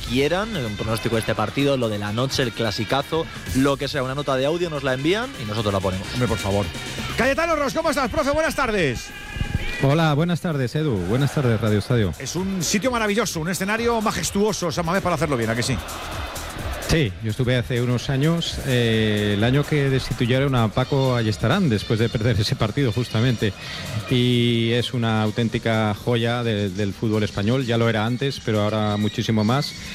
quieran, un pronóstico de este partido, lo de la noche, el clasicazo, lo que sea, una nota de audio nos la envían y nosotros la ponemos. Hombre, por favor. Cayetano Ros, ¿cómo estás, profe? Buenas tardes. Hola, buenas tardes, Edu. Buenas tardes, Radio Estadio. Es un sitio maravilloso, un escenario majestuoso, San Mamés, para hacerlo bien, ¿a que sí? Sí, yo estuve hace unos años, el año que destituyeron a Paco Ayestarán después de perder ese partido justamente, y es una auténtica joya del fútbol español. Ya lo era antes, pero ahora muchísimo más.